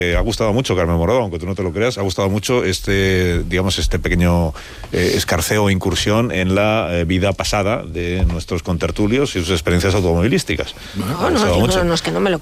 Ha gustado mucho, Carmen Morado, aunque tú no te lo creas, ha gustado mucho este pequeño escarceo o incursión en la vida pasada de nuestros contertulios y sus experiencias automovilísticas. No, es que no me lo